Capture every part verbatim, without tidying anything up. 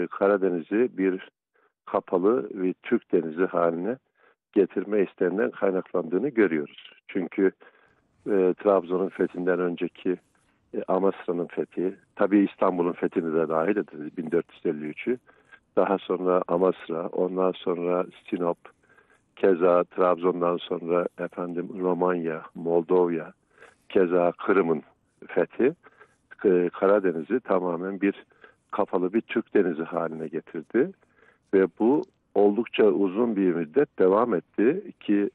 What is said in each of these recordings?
Karadeniz'i bir kapalı ve Türk denizi haline getirme isteğinden kaynaklandığını görüyoruz. Çünkü e, Trabzon'un fethinden önceki e, Amasra'nın fethi, tabii İstanbul'un fethini de dahil edildi bin dört yüz elli üçü. Daha sonra Amasra, ondan sonra Sinop, keza Trabzon'dan sonra efendim Romanya, Moldova, keza Kırım'ın fethi e, Karadeniz'i tamamen bir kapalı bir Türk denizi haline getirdi ve bu oldukça uzun bir müddet devam etti ki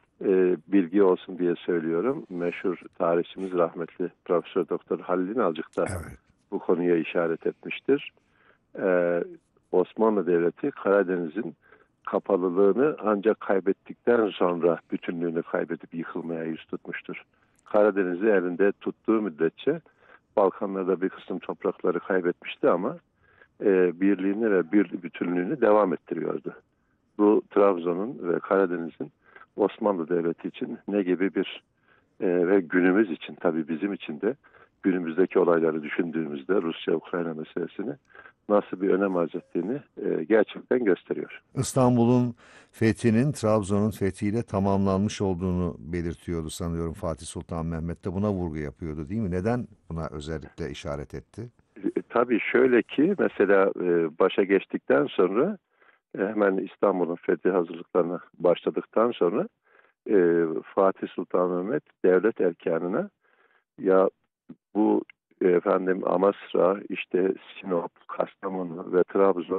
e, bilgi olsun diye söylüyorum. Meşhur tarihçimiz rahmetli Profesör Doktor Halil İnalcık da Evet. bu konuya işaret etmiştir. E, Osmanlı Devleti Karadeniz'in kapalılığını ancak kaybettikten sonra bütünlüğünü kaybedip yıkılmaya yüz tutmuştur. Karadeniz'i elinde tuttuğu müddetçe Balkanlarda bir kısım toprakları kaybetmişti ama e, birliğini ve bir bütünlüğünü devam ettiriyordu. Bu Trabzon'un ve Karadeniz'in Osmanlı Devleti için ne gibi bir e, ve günümüz için tabii bizim için de günümüzdeki olayları düşündüğümüzde Rusya-Ukrayna meselesini nasıl bir önem arz ettiğini e, gerçekten gösteriyor. İstanbul'un fethinin Trabzon'un fethiyle tamamlanmış olduğunu belirtiyordu sanıyorum Fatih Sultan Mehmet de buna vurgu yapıyordu değil mi? Neden buna özellikle işaret etti? E, tabii şöyle ki mesela e, başa geçtikten sonra e, hemen İstanbul'un fethi hazırlıklarına başladıktan sonra e, Fatih Sultan Mehmet devlet erkanına ya bu e, efendim Amasra, işte Sinop, Kastamonu ve Trabzon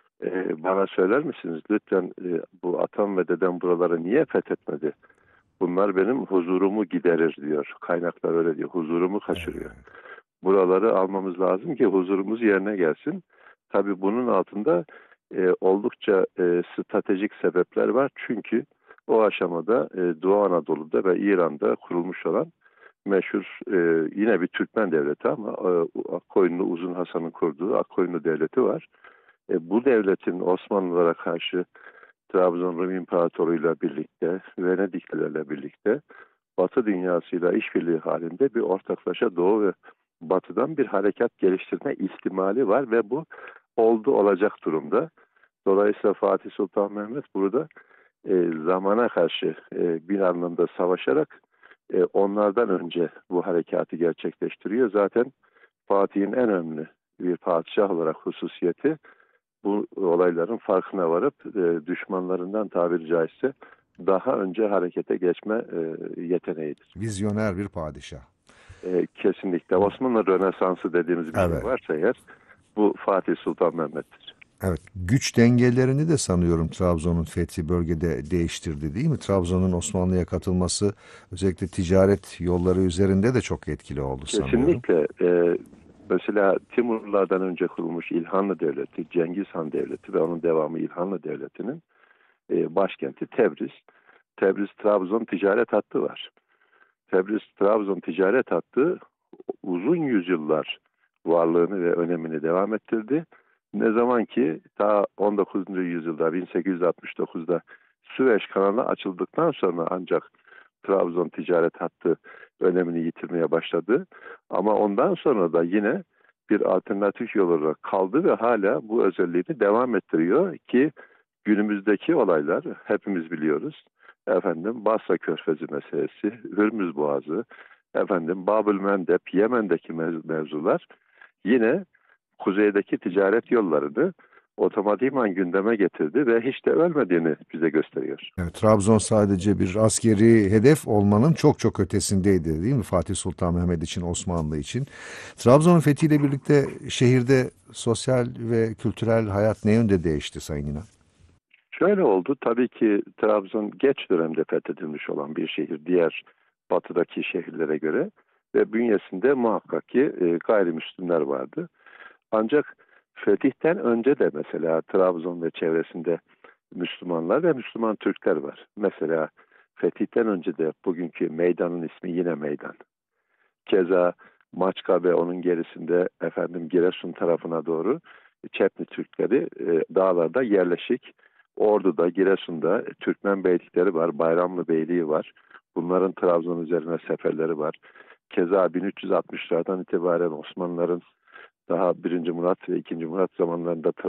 e, bana söyler misiniz lütfen e, bu atam ve dedem buraları niye fethetmedi? Bunlar benim huzurumu giderir diyor. Kaynaklar öyle diyor. Huzurumu kaçırıyor. Evet. Buraları almamız lazım ki huzurumuz yerine gelsin. Tabii bunun altında e, oldukça e, stratejik sebepler var. Çünkü o aşamada e, Doğu Anadolu'da ve İran'da kurulmuş olan meşhur e, yine bir Türkmen devleti ama e, Akkoyunlu Uzun Hasan'ın kurduğu Akkoyunlu devleti var. E, bu devletin Osmanlılara karşı Trabzon Rum İmparatoru'yla birlikte, Venediklilerle birlikte Batı dünyasıyla işbirliği halinde bir ortaklaşa Doğu ve Batı'dan bir harekat geliştirme ihtimali var ve bu oldu olacak durumda. Dolayısıyla Fatih Sultan Mehmet burada e, zamana karşı e, bir anlamda savaşarak e, onlardan önce bu harekatı gerçekleştiriyor. Zaten Fatih'in en önemli bir padişah olarak hususiyeti bu olayların farkına varıp e, düşmanlarından tabiri caizse daha önce harekete geçme e, yeteneğidir. Vizyoner bir padişah. E, kesinlikle Osmanlı Rönesansı dediğimiz bir şey Evet. varsa eğer bu Fatih Sultan Mehmet'tir. Evet. Güç dengelerini de sanıyorum Trabzon'un fethi bölgede değiştirdi değil mi? Trabzon'un Osmanlı'ya katılması özellikle ticaret yolları üzerinde de çok etkili oldu sanıyorum. Kesinlikle e, mesela Timurlulardan önce kurulmuş İlhanlı Devleti, Cengiz Han Devleti ve onun devamı İlhanlı Devleti'nin e, başkenti Tebriz. Tebriz-Trabzon ticaret hattı var. Tebriz-Trabzon ticaret hattı uzun yüzyıllar varlığını ve önemini devam ettirdi. Ne zaman ki ta on dokuzuncu yüzyılda bin sekiz yüz altmış dokuzda Süveyş kanalı açıldıktan sonra ancak Trabzon ticaret hattı önemini yitirmeye başladı. Ama ondan sonra da yine bir alternatif yol olarak kaldı ve hala bu özelliğini devam ettiriyor ki günümüzdeki olaylar hepimiz biliyoruz. Efendim Basra Körfezi meselesi, Hürmüz Boğazı, efendim Babül Mendeb, Yemen'deki mev- mevzular yine kuzeydeki ticaret yollarını otomatikman gündeme getirdi ve hiç de ölmediğini bize gösteriyor. Evet, Trabzon sadece bir askeri hedef olmanın çok çok ötesindeydi değil mi Fatih Sultan Mehmet için, Osmanlı için? Trabzon'un fethiyle birlikte şehirde sosyal ve kültürel hayat ne yönde değişti Sayın İnan? Şöyle oldu, tabii ki Trabzon geç dönemde fethedilmiş olan bir şehir diğer batıdaki şehirlere göre ve bünyesinde muhakkak ki e, gayrimüslimler vardı. Ancak fetihten önce de mesela Trabzon ve çevresinde Müslümanlar ve Müslüman Türkler var. Mesela fetihten önce de bugünkü meydanın ismi yine meydan. Keza Maçka ve onun gerisinde efendim Giresun tarafına doğru Çepni Türkleri e, dağlarda yerleşik. Ordu'da, Giresun'da Türkmen beylikleri var, Bayramlı Beyliği var. Bunların Trabzon üzerine seferleri var. Keza bin üç yüz altmışlardan itibaren Osmanlıların daha birinci Murat ve ikinci Murat zamanlarında